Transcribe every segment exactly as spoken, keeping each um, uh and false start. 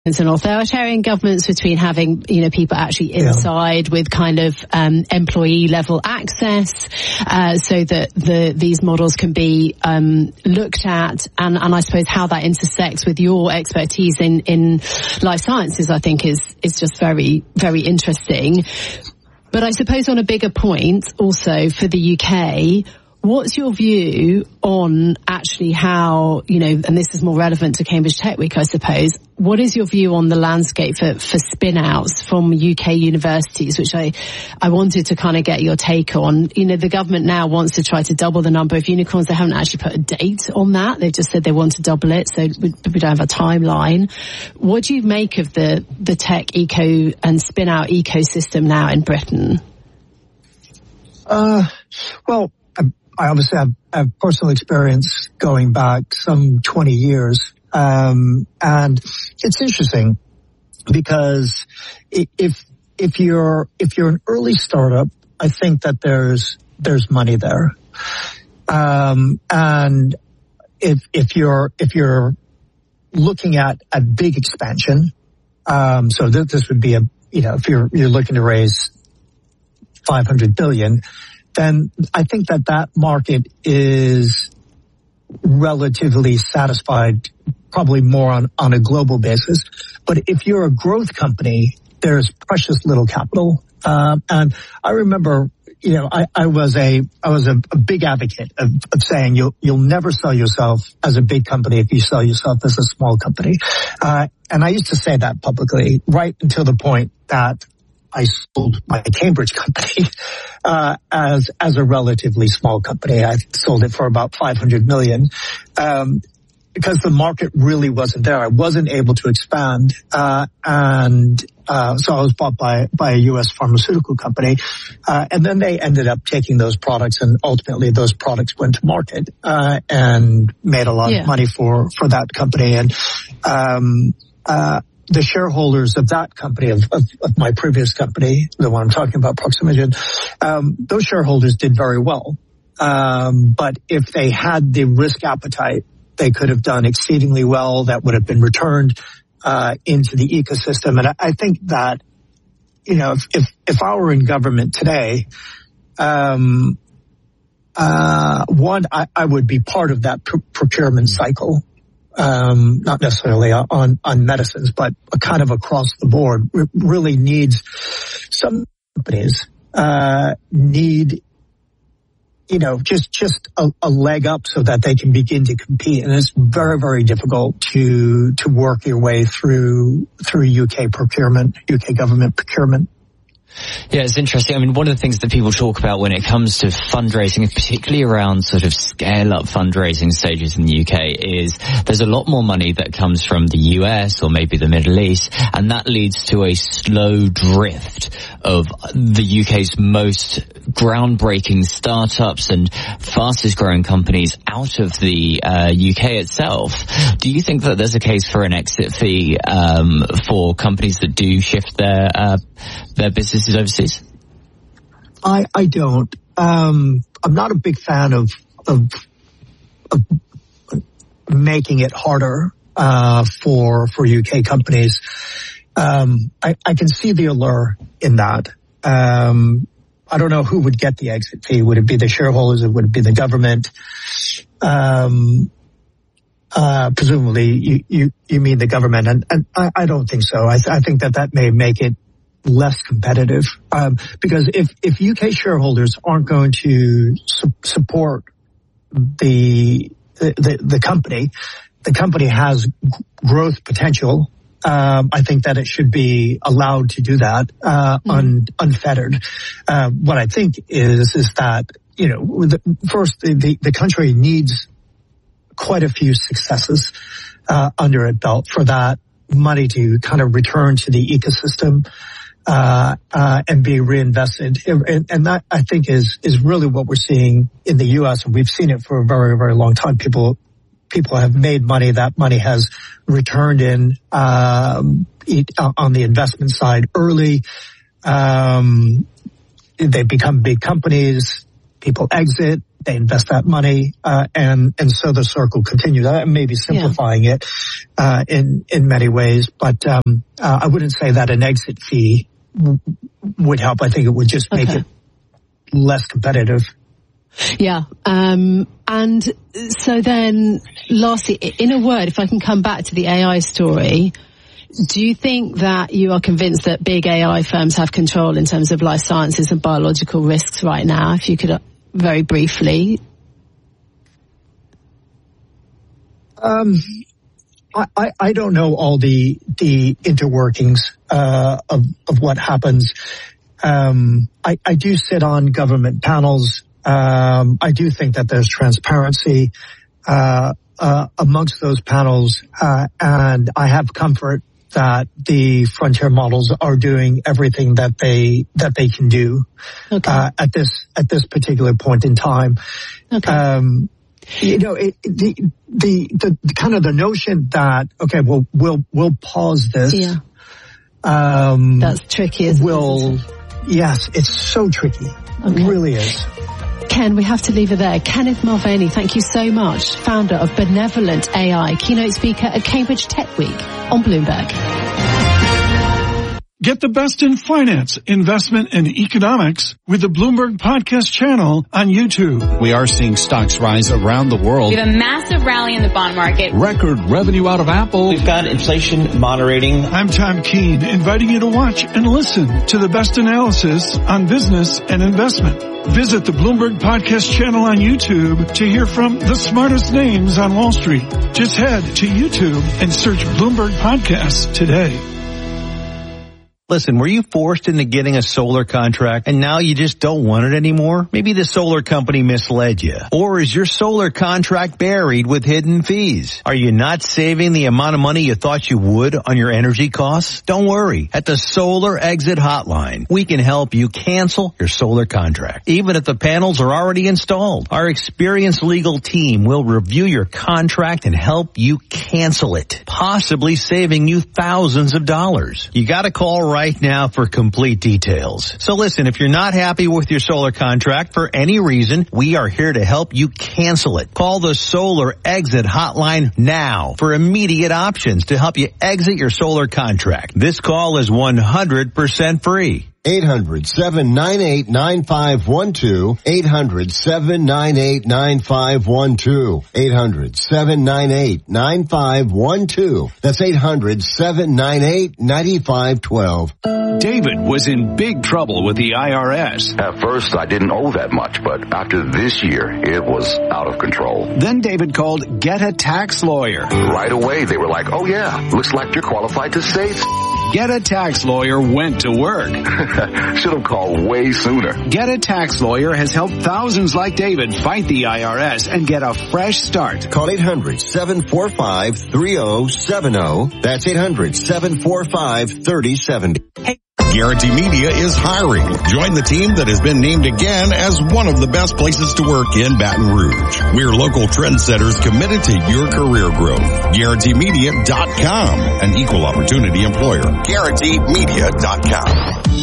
and authoritarian governments between having, you know, people actually inside yeah. with kind of um, employee level access, uh, so that the these models can be um, looked at, and, and I suppose how that intersects with your expertise in, in life sciences, I think is is just very, very interesting. But I suppose on a bigger point, also for the U K, what's your view on actually how, you know, and this is more relevant to Cambridge Tech Week, I suppose, what is your view on the landscape for, for spin-outs from U K universities, which I, I wanted to kind of get your take on. You know, the government now wants to try to double the number of unicorns. They haven't actually put a date on that. They've just said they want to double it, so we, we don't have a timeline. What do you make of the, the tech eco and spin-out ecosystem now in Britain? Uh, well, I obviously have, have personal experience going back some twenty years. Um, and it's interesting because if, if you're, if you're an early startup, I think that there's, there's money there. Um, and if, if you're, if you're looking at a big expansion, um, so th- this would be a, you know, if you're, you're looking to raise five hundred billion, then I think that that market is relatively satisfied, probably more on, on a global basis. But if you're a growth company, there's precious little capital. Um, and I remember, you know, I, I was a, I was a, a big advocate of, of saying you'll, you'll never sell yourself as a big company if you sell yourself as a small company. Uh, and I used to say that publicly right until the point that I sold my Cambridge company, uh, as, as a relatively small company. I sold it for about five hundred million, um, because the market really wasn't there. I wasn't able to expand, uh, and, uh, so I was bought by, by a U S pharmaceutical company, uh, and then they ended up taking those products, and ultimately those products went to market, uh, and made a lot yeah. of money for, for that company. And, um, uh, the shareholders of that company, of, of, of my previous company, the one I'm talking about, Proximogen, um, those shareholders did very well. Um, but if they had the risk appetite, they could have done exceedingly well. That would have been returned uh, into the ecosystem. And I, I think that, you know, if, if, if I were in government today, um, uh, one, I, I would be part of that pr- procurement cycle. Um, not necessarily on, on medicines, but kind of across the board. It really needs, some companies, uh, need, you know, just, just a, a leg up so that they can begin to compete. And it's very, very difficult to, to work your way through, through U K procurement, U K government procurement. Yeah, it's interesting. I mean, one of the things that people talk about when it comes to fundraising, particularly around sort of scale-up fundraising stages in the U K, is there's a lot more money that comes from the U S or maybe the Middle East, and that leads to a slow drift of the U K's most groundbreaking startups and fastest growing companies out of the uh, U K itself. Do you think that there's a case for an exit fee um, for companies that do shift their uh, their businesses overseas? I I don't. Um, I'm not a big fan of of, of making it harder uh, for for U K companies. Um, I, I can see the allure in that. Um, I don't know who would get the exit fee. Would it be the shareholders? Or would it be the government? Um, uh, presumably, you, you, you mean the government, and, and I, I don't think so. I, th- I think that that may make it less competitive, um, because if, if U K shareholders aren't going to su- support the, the, the company, the company has g- growth potential. Um, I think that it should be allowed to do that, uh, mm. un, unfettered. Uh, what I think is, is that, you know, the, first, the, the country needs quite a few successes, uh, under its belt for that money to kind of return to the ecosystem, uh, uh, and be reinvested. And, and that, I think, is, is really what we're seeing in the U S, and we've seen it for a very, very long time. People, People have made money. That money has returned in um, on the investment side early. Um, they become big companies. People exit. they invest that money, uh, and, and so the circle continues. I may be simplifying yeah. it, uh, in, in many ways, but, um, uh, I wouldn't say that an exit fee w- would help. I think it would just make okay. it less competitive. Yeah. Um, and so then lastly, in a word, if I can come back to the A I story, do you think that you are convinced that big A I firms have control in terms of life sciences and biological risks right now? If you could uh, very briefly. Um, I, I don't know all the, the interworkings, uh, of, of what happens. Um, I, I do sit on government panels. Um, I do think that there's transparency, uh, uh, amongst those panels, uh, and I have comfort that the frontier models are doing everything that they, that they can do, okay. uh, at this, at this particular point in time. Okay. Um, you know, it, the, the, the, the kind of the notion that, okay, well, we'll, we'll pause this. Yeah. Um, that's tricky, isn't will, it? Yes, it's so tricky. Okay. It really is. Ken, we have to leave it there. Kenneth Mulvaney, thank you so much. Founder of Benevolent A I, keynote speaker at Cambridge Tech Week on Bloomberg. Get the best in finance, investment, and economics with the Bloomberg Podcast channel on YouTube. We are seeing stocks rise around the world. We have a massive rally in the bond market. Record revenue out of Apple. We've got inflation moderating. I'm Tom Keene, inviting you to watch and listen to the best analysis on business and investment. Visit the Bloomberg Podcast channel on YouTube to hear from the smartest names on Wall Street. Just head to YouTube and search Bloomberg Podcasts today. Listen, were you forced into getting a solar contract and now you just don't want it anymore? Maybe the solar company misled you. Or is your solar contract buried with hidden fees? Are you not saving the amount of money you thought you would on your energy costs? Don't worry. At the Solar Exit Hotline, we can help you cancel your solar contract, even if the panels are already installed. Our experienced legal team will review your contract and help you cancel it, possibly saving you thousands of dollars. You gotta call right Right now for complete details. So listen, if you're not happy with your solar contract for any reason, we are here to help you cancel it. Call the Solar Exit Hotline now for immediate options to help you exit your solar contract. This call is one hundred percent free. eight hundred, seven nine eight, nine five one two. eight hundred, seven nine eight, nine five one two. eight hundred, seven nine eight, nine five one two. That's eight hundred, seven nine eight, nine five one two. David was in big trouble with the I R S. At first, I didn't owe that much, but after this year, it was out of control. Then David called Get a Tax Lawyer. Right away, they were like, oh yeah, looks like you're qualified to save. Get a Tax Lawyer went to work. Should have called way sooner. Get a Tax Lawyer has helped thousands like David fight the I R S and get a fresh start. Call eight hundred, seven four five, three oh seven oh. That's eight hundred, seven four five, three oh seven oh. Hey. Guarantee Media is hiring. Join the team that has been named again as one of the best places to work in Baton Rouge. We're local trendsetters committed to your career growth. Guarantee Media dot com, an equal opportunity employer. Guarantee Media dot com.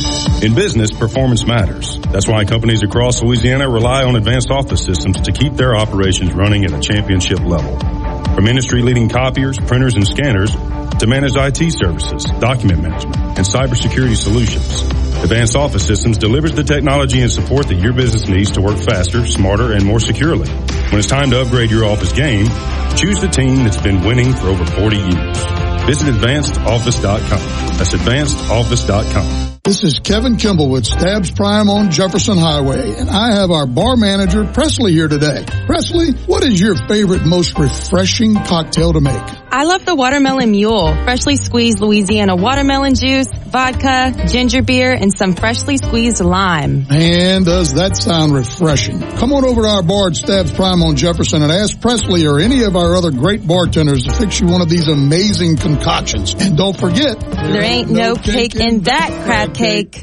In business, performance matters. That's why companies across Louisiana rely on advanced office systems to keep their operations running at a championship level. From industry-leading copiers, printers, and scanners to managed I T services, document management, and cybersecurity solutions, Advanced Office Systems delivers the technology and support that your business needs to work faster, smarter, and more securely. When it's time to upgrade your office game, choose the team that's been winning for over forty years. Visit advanced office dot com. That's advanced office dot com. This is Kevin Kimball with Stabs Prime on Jefferson Highway, and I have our bar manager, Presley, here today. Presley, what is your favorite, most refreshing cocktail to make? I love the Watermelon Mule. Freshly squeezed Louisiana watermelon juice, vodka, ginger beer, and some freshly squeezed lime. Man, does that sound refreshing. Come on over to our bar at Stabs Prime on Jefferson and ask Presley or any of our other great bartenders to fix you one of these amazing concoctions. And don't forget, there ain't no cake in that crab cake.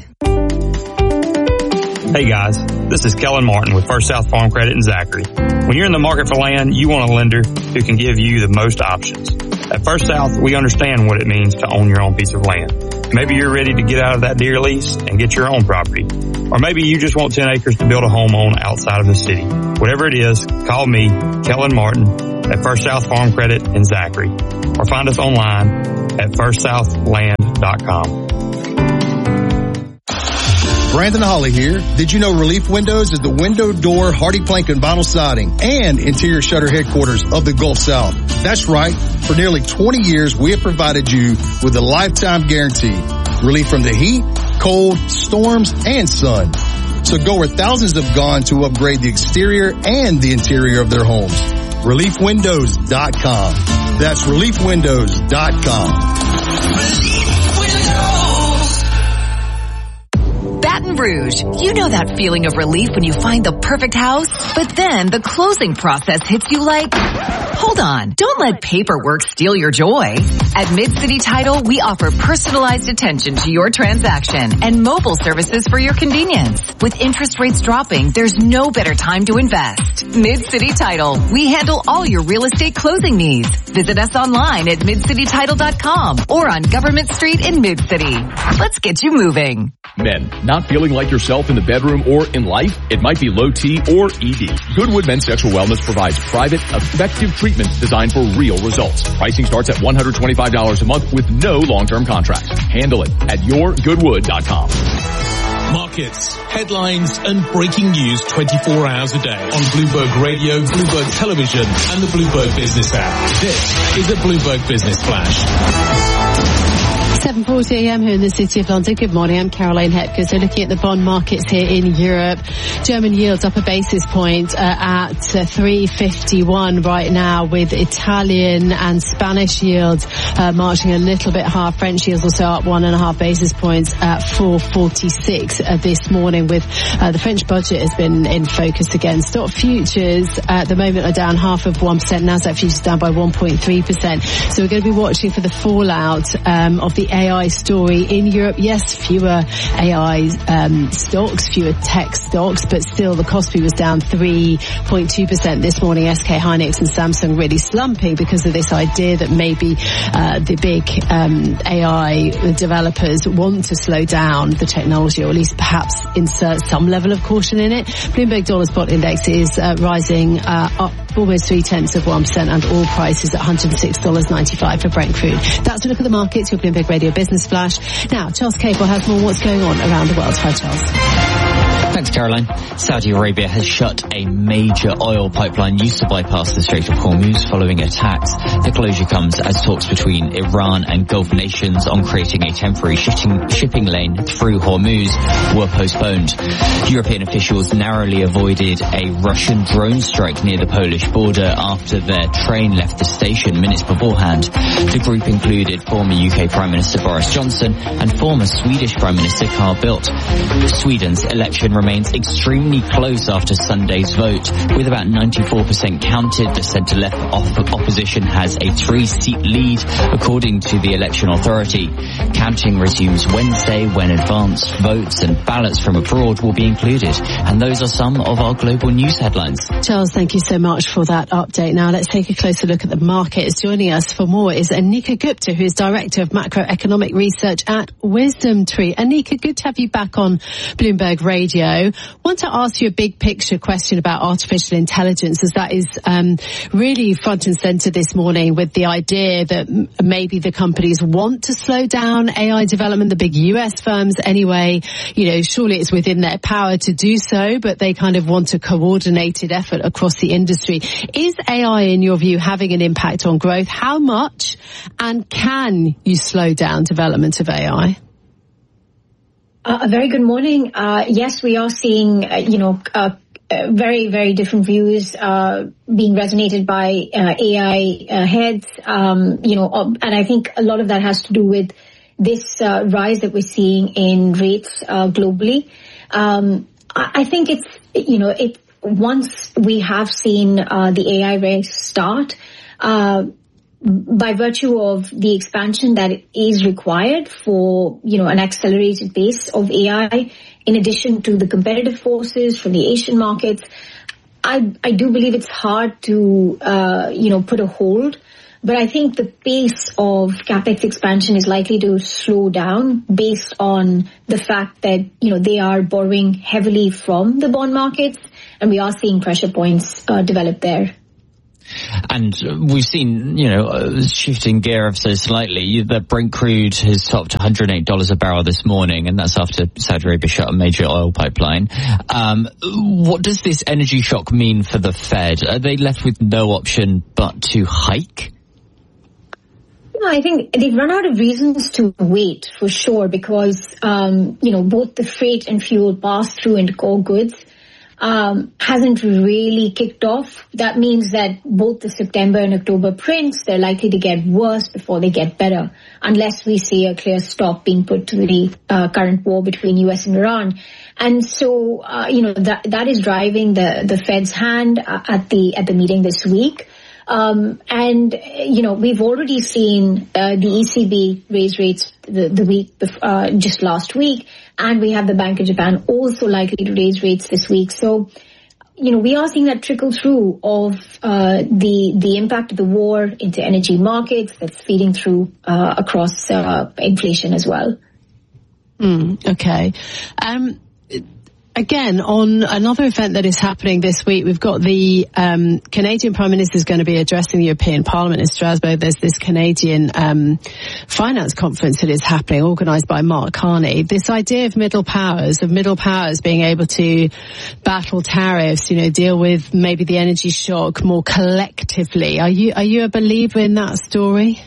Hey guys, this is Kellen Martin with First South Farm Credit in Zachary. When you're in the market for land, you want a lender who can give you the most options. At First South, we understand what it means to own your own piece of land. Maybe you're ready to get out of that deer lease and get your own property. Or maybe you just want ten acres to build a home on outside of the city. Whatever it is, call me, Kellen Martin, at First South Farm Credit in Zachary. Or find us online at first south land dot com. Brandon Holly here. Did you know Relief Windows is the window, door, hardy plank, and vinyl siding and interior shutter headquarters of the Gulf South? That's right. For nearly twenty years, we have provided you with a lifetime guarantee. Relief from the heat, cold, storms, and sun. So go where thousands have gone to upgrade the exterior and the interior of their homes. relief windows dot com. That's relief windows dot com. Baton Rouge, you know that feeling of relief when you find the perfect house, but then the closing process hits you like, hold on, don't let paperwork steal your joy. At Mid-City Title, we offer personalized attention to your transaction and mobile services for your convenience. With interest rates dropping, there's no better time to invest. Mid-City Title, we handle all your real estate closing needs. Visit us online at mid city title dot com or on Government Street in Mid-City. Let's get you moving. Men, not feeling like yourself in the bedroom or in life? It might be low T or E D. Goodwood Men's Sexual Wellness provides private, effective treatment designed for real results. Pricing starts at one hundred twenty-five dollars a month with no long-term contract. Handle it at your goodwood dot com. Markets, headlines, and breaking news twenty-four hours a day on Bloomberg Radio, Bloomberg Television, and the Bloomberg Business app. This is a Bloomberg Business Flash. seven forty a.m. here in the City of London. Good morning, I'm Caroline Hepker. So looking at the bond markets here in Europe, German yields up a basis point uh, at uh, three fifty-one right now, with Italian and Spanish yields uh, marching a little bit higher. French yields also up one and a half basis points at four forty-six uh, this morning, with uh, the French budget has been in focus again. Stock futures at the moment are down half of one percent. Nasdaq futures down by one point three percent. So we're going to be watching for the fallout um, of the A I story in Europe. Yes, fewer A I um, stocks, fewer tech stocks, but still the Kospi was down three point two percent this morning. S K Hynix and Samsung really slumping because of this idea that maybe uh, the big um, A I developers want to slow down the technology, or at least perhaps insert some level of caution in it. Bloomberg Dollar Spot Index is uh, rising uh, up almost three tenths of one percent, and oil prices at one hundred six dollars ninety-five for Brent crude. That's a look at the markets. Your Bloomberg Radio Business Flash. Now, Charles Cable has more what's going on around the world. Hi, Charles. Thanks, Caroline. Saudi Arabia has shut a major oil pipeline used to bypass the Strait of Hormuz following attacks. The closure comes as talks between Iran and Gulf nations on creating a temporary shipping, shipping lane through Hormuz were postponed. European officials narrowly avoided a Russian drone strike near the Polish border after their train left the station minutes beforehand. The group included former U K Prime Minister Boris Johnson and former Swedish Prime Minister Carl Bildt. Sweden's election remains extremely close after Sunday's vote. With about ninety-four percent counted, the centre-left op- opposition has a three-seat lead, according to the election authority. Counting resumes Wednesday, when advanced votes and ballots from abroad will be included. And those are some of our global news headlines. Charles, thank you so much for that update. Now let's take a closer look at the markets. Joining us for more is Anika Gupta, who is Director of Macroeconomic Research at Wisdom Tree. Anika, good to have you back on Bloomberg Radio. I want to ask you a big picture question about artificial intelligence, as that is um, really front and center this morning, with the idea that m- maybe the companies want to slow down A I development, the big U S firms anyway. You know, surely it's within their power to do so, but they kind of want a coordinated effort across the industry. Is A I, in your view, having an impact on growth? How much? And can you slow down development of A I? Uh, a very good morning. Uh, yes, we are seeing, uh, you know, uh, uh, very, very different views uh, being resonated by uh, A I uh, heads, um, you know, uh, and I think a lot of that has to do with this uh, rise that we're seeing in rates uh, globally. Um, I, I think it's, you know, it once we have seen uh, the A I race start, uh, by virtue of the expansion that is required for, you know, an accelerated pace of A I, in addition to the competitive forces from the Asian markets, I, I do believe it's hard to, uh, you know, put a hold But I think the pace of capex expansion is likely to slow down based on the fact that, you know, they are borrowing heavily from the bond markets, and we are seeing pressure points uh, develop there. And we've seen, you know, uh, shifting gear ever so slightly, that Brent crude has topped one hundred eight dollars a barrel this morning, and that's after Saudi Arabia shut a major oil pipeline. Um, what does this energy shock mean for the Fed? Are they left with no option but to hike? No, I think they've run out of reasons to wait, for sure, because, um, you know, both the freight and fuel pass-through into core goods um, hasn't really kicked off. That means that both the September and October prints, they're likely to get worse before they get better, unless we see a clear stop being put to the uh, current war between U S and Iran. And so, uh, you know, that that is driving the, the Fed's hand uh, at the at the meeting this week. Um, and, you know, we've already seen uh, the E C B raise rates the, the week, bef- uh, just last week, and we have the Bank of Japan also likely to raise rates this week. So, you know, we are seeing that trickle through of uh, the the impact of the war into energy markets that's feeding through uh, across uh, inflation as well. Mm, okay. Um, Again, on another event that is happening this week, we've got the um, Canadian Prime Minister is going to be addressing the European Parliament in Strasbourg. There's this Canadian um, finance conference that is happening, organised by Mark Carney. This idea of middle powers, of middle powers being able to battle tariffs, you know, deal with maybe the energy shock more collectively. Are you are you a believer in that story?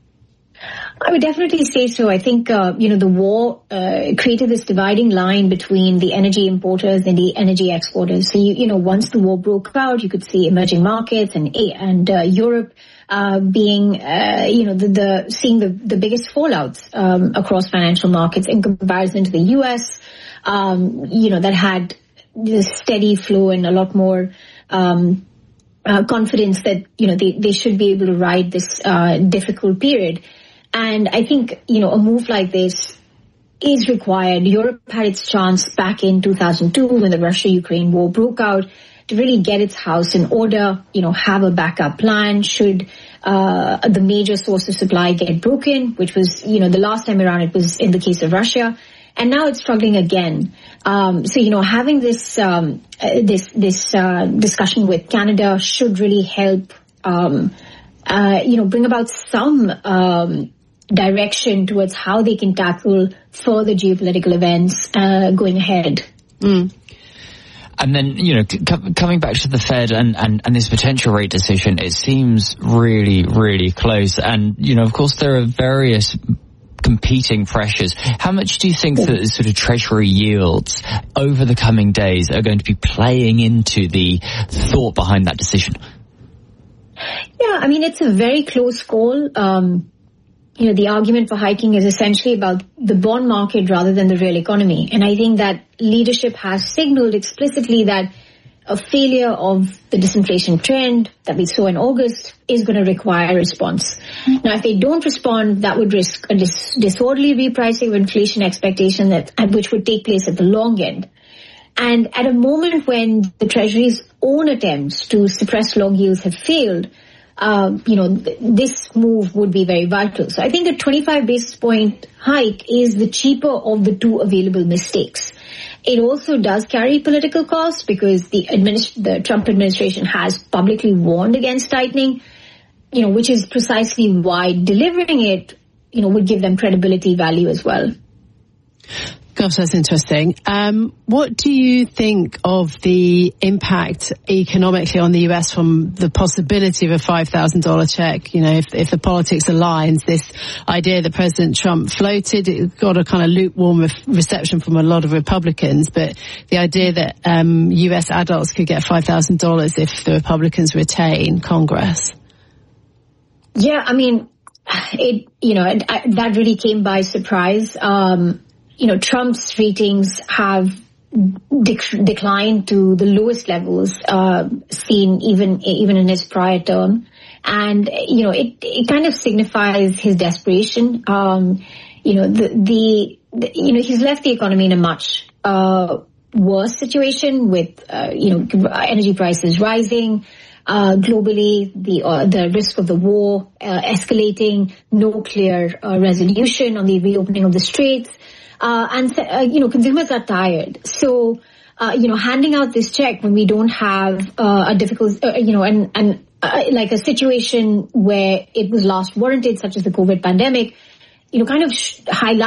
I would definitely say so. I think, uh, you know, the war uh, created this dividing line between the energy importers and the energy exporters. So, you, you know, once the war broke out, you could see emerging markets and and uh, Europe uh, being, uh, you know, the, the seeing the, the biggest fallouts um, across financial markets in comparison to the U S, um, you know, that had this steady flow and a lot more um, uh, confidence that, you know, they, they should be able to ride this uh, difficult period. And I think, you know, a move like this is required. Europe had its chance back in two thousand two when the Russia-Ukraine war broke out to really get its house in order, you know, have a backup plan should uh, the major source of supply get broken, which was, you know, the last time around it was in the case of Russia. And now it's struggling again. Um, so, you know, having this um, uh, this this uh, discussion with Canada should really help, um, uh, you know, bring about some um direction towards how they can tackle further geopolitical events uh, going ahead. Mm. And then, you know, c- coming back to the Fed and, and, and this potential rate decision, it seems really, really close. And, you know, of course, there are various competing pressures. How much do you think that the sort of Treasury yields over the coming days are going to be playing into the thought behind that decision? Yeah, I mean, it's a very close call. Um, You know, the argument for hiking is essentially about the bond market rather than the real economy. And I think that leadership has signaled explicitly that a failure of the disinflation trend that we saw in August is going to require a response. Now, if they don't respond, that would risk a dis- disorderly repricing of inflation expectation that, which would take place at the long end. And at a moment when the Treasury's own attempts to suppress long yields have failed, Uh, you know, th- this move would be very vital. So I think a twenty-five basis point hike is the cheaper of the two available mistakes. It also does carry political costs because the, administ- the Trump administration has publicly warned against tightening, you know, which is precisely why delivering it, you know, would give them credibility value as well. Gosh, that's interesting. Um, what do you think of the impact economically on the U S from the possibility of a five thousand dollars check? You know, if, if the politics aligns, this idea that President Trump floated, it got a kind of lukewarm re- reception from a lot of Republicans, but the idea that um, U S adults could get five thousand dollars if the Republicans retain Congress. Yeah, I mean, it, you know, it, I, that really came by surprise. Um, You know, Trump's ratings have dec- declined to the lowest levels uh, seen even even in his prior term, and you know, it it kind of signifies his desperation. Um, you know, the, the the you know he's left the economy in a much uh, worse situation with uh, you know energy prices rising. uh, globally, the uh, the risk of the war uh, escalating, no clear uh, resolution on the reopening of the straits, uh, and uh, you know consumers are tired. So uh, you know handing out this check when we don't have uh, a difficult uh, you know and and uh, like a situation where it was last warranted, such as the COVID pandemic, you know, kind of sh- highlight